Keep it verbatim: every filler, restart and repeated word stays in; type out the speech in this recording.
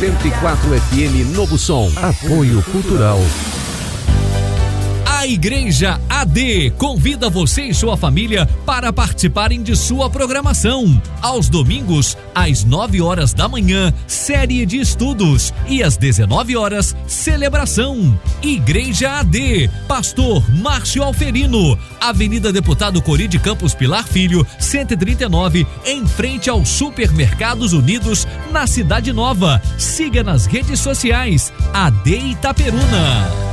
cento e quatro F M Novo Som. Apoio Cultural. A Igreja A D convida você e sua família para participarem de sua programação. Aos domingos, às nove horas da manhã, série de estudos e às dezenove horas, celebração. Igreja A D, Pastor Márcio Alferino, Avenida Deputado Cori de Campos Pilar Filho, cento e trinta e nove, em frente aos Supermercados Unidos, na Cidade Nova. Siga nas redes sociais, A D Itaperuna.